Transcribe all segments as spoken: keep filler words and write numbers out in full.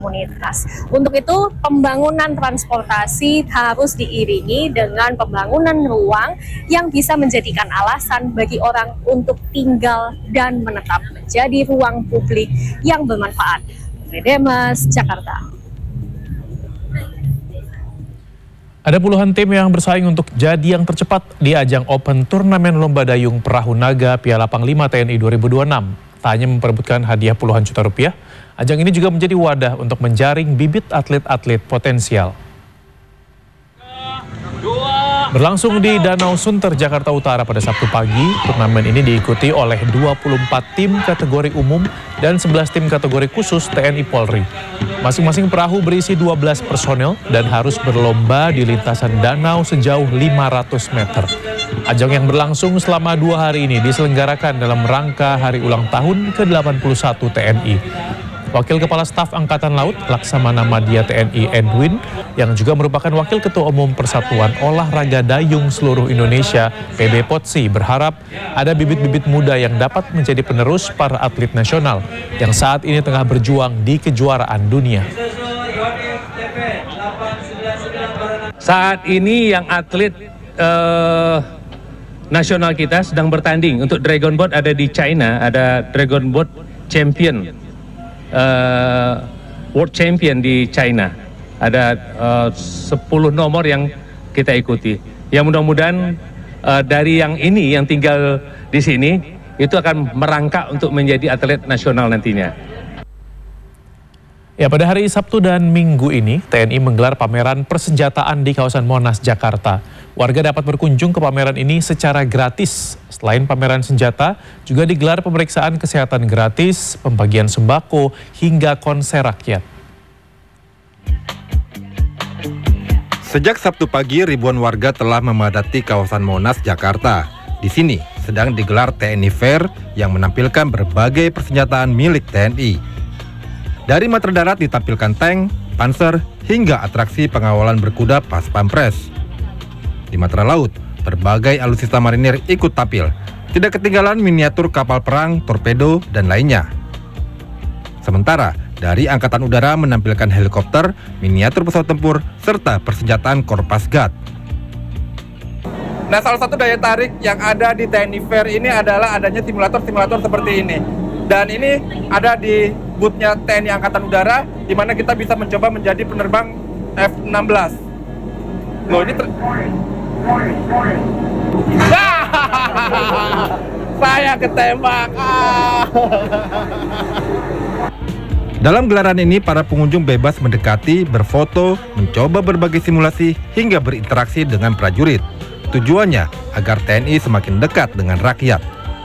komunitas. Untuk itu, pembangunan transportasi harus diiringi dengan pembangunan ruang yang bisa menjadikan alasan bagi orang untuk tinggal dan menetap, menjadi ruang publik yang bermanfaat. Demas, Jakarta. Ada puluhan tim yang bersaing untuk jadi yang tercepat di ajang Open Turnamen Lomba Dayung Perahu Naga Piala Panglima T N I dua ribu dua puluh enam. Tak hanya memperebutkan hadiah puluhan juta rupiah, ajang ini juga menjadi wadah untuk menjaring bibit atlet-atlet potensial. Berlangsung di Danau Sunter, Jakarta Utara pada Sabtu pagi, turnamen ini diikuti oleh dua puluh empat tim kategori umum dan sebelas tim kategori khusus T N I Polri. Masing-masing perahu berisi dua belas personel dan harus berlomba di lintasan danau sejauh lima ratus meter. Ajang yang berlangsung selama dua hari ini diselenggarakan dalam rangka hari ulang tahun ke delapan puluh satu T N I. Wakil Kepala Staf Angkatan Laut Laksamana Madya T N I Edwin, yang juga merupakan Wakil Ketua Umum Persatuan Olahraga Dayung Seluruh Indonesia P B Potsi, berharap ada bibit-bibit muda yang dapat menjadi penerus para atlet nasional yang saat ini tengah berjuang di kejuaraan dunia. Saat ini yang atlet uh, nasional kita sedang bertanding. Untuk Dragon Boat ada di China, ada Dragon Boat Champion. Uh, World Champion di China, ada uh, sepuluh nomor yang kita ikuti. Ya mudah-mudahan uh, dari yang ini yang tinggal di sini itu akan merangkak untuk menjadi atlet nasional nantinya. Ya, pada hari Sabtu dan Minggu ini T N I menggelar pameran persenjataan di kawasan Monas, Jakarta. Warga dapat berkunjung ke pameran ini secara gratis. Selain pameran senjata, juga digelar pemeriksaan kesehatan gratis, pembagian sembako, hingga konser rakyat. Sejak Sabtu pagi, ribuan warga telah memadati kawasan Monas, Jakarta. Di sini sedang digelar T N I Fair yang menampilkan berbagai persenjataan milik T N I. Dari matra darat ditampilkan tank, panser, hingga atraksi pengawalan berkuda pas pampres. Di matra laut, berbagai alutsista marinir ikut tampil. Tidak ketinggalan miniatur kapal perang, torpedo, dan lainnya. Sementara, dari Angkatan Udara menampilkan helikopter, miniatur pesawat tempur, serta persenjataan Korps Guard. Nah, salah satu daya tarik yang ada di T N I Fair ini adalah adanya simulator-simulator seperti ini. Dan ini ada di booth-nya T N I Angkatan Udara, di mana kita bisa mencoba menjadi penerbang F enam belas. Loh, ini ter... Saya ketembak. Dalam gelaran ini, para pengunjung bebas mendekati, berfoto, mencoba berbagai simulasi, hingga berinteraksi dengan prajurit. Tujuannya agar T N I semakin dekat dengan rakyat.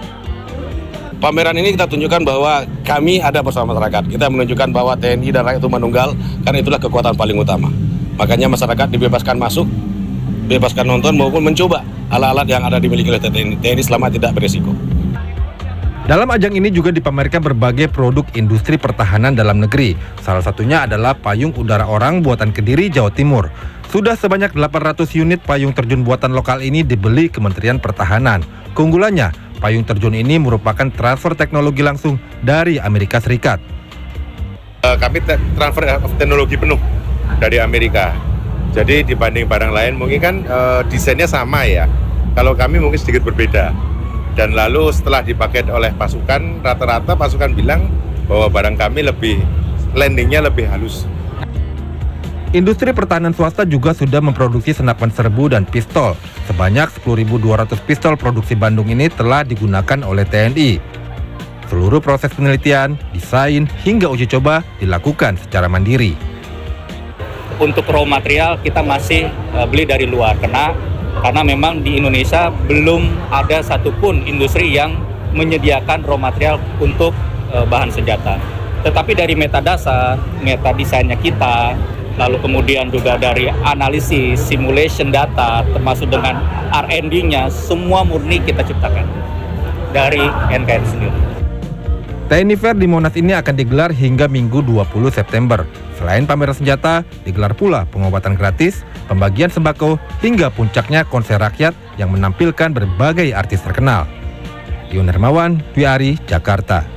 Pameran ini kita tunjukkan bahwa kami ada bersama masyarakat. Kita menunjukkan bahwa T N I dan rakyat itu manunggal, karena itulah kekuatan paling utama. Makanya masyarakat dibebaskan masuk, bebaskan nonton maupun mencoba alat-alat yang ada dimiliki oleh T N I, T N I selama tidak berisiko. Dalam ajang ini juga dipamerkan berbagai produk industri pertahanan dalam negeri. Salah satunya adalah payung udara orang buatan Kediri, Jawa Timur. Sudah sebanyak delapan ratus unit payung terjun buatan lokal ini dibeli Kementerian Pertahanan. Keunggulannya, payung terjun ini merupakan transfer teknologi langsung dari Amerika Serikat. Kami transfer teknologi penuh dari Amerika. Jadi dibanding barang lain mungkin kan e, desainnya sama ya. Kalau kami mungkin sedikit berbeda. Dan lalu setelah dipakai oleh pasukan, rata-rata pasukan bilang bahwa barang kami lebih, landingnya lebih halus. Industri pertahanan swasta juga sudah memproduksi senapan serbu dan pistol. Sebanyak sepuluh ribu dua ratus pistol produksi Bandung ini telah digunakan oleh T N I. Seluruh proses penelitian, desain, hingga uji coba dilakukan secara mandiri. Untuk raw material kita masih uh, beli dari luar, karena karena memang di Indonesia belum ada satupun industri yang menyediakan raw material untuk uh, bahan senjata. Tetapi dari meta dasar, meta desainnya kita, lalu kemudian juga dari analisis, simulation data, termasuk dengan R and D-nya, semua murni kita ciptakan dari N K R I sendiri. T N I Fair di Monas ini akan digelar hingga Minggu dua puluh September. Selain pameran senjata, digelar pula pengobatan gratis, pembagian sembako, hingga puncaknya konser rakyat yang menampilkan berbagai artis terkenal. Ion Hermawan, Dwi Ari, Jakarta.